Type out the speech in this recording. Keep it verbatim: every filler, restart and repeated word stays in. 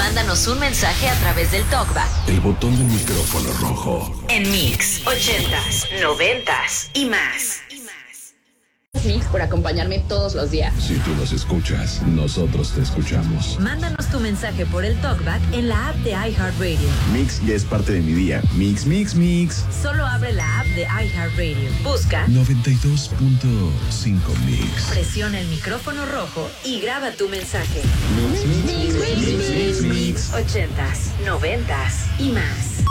Mándanos un mensaje a través del TalkBack. El botón del micrófono rojo. En Mix, ochentas, noventas y más. Mix por acompañarme todos los días. Si tú nos escuchas, nosotros te escuchamos. Mándanos tu mensaje por el TalkBack en la app de iHeartRadio. Mix ya es parte de mi día. Mix, mix, mix. Solo abre la app de iHeartRadio. Busca noventa y dos punto cinco Mix. Presiona el micrófono rojo y graba tu mensaje. Mix, mix, mix, mix, mix, mix. Ochentas, noventas y más.